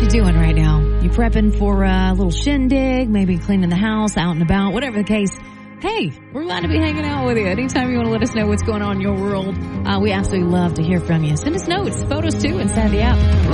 you doing right now? You prepping for a little shindig, maybe cleaning the house, out and about, whatever the case. Hey, we're glad to be hanging out with you. Anytime you want to let us know what's going on in your world, we absolutely love to hear from you. Send us notes, photos too, inside the app.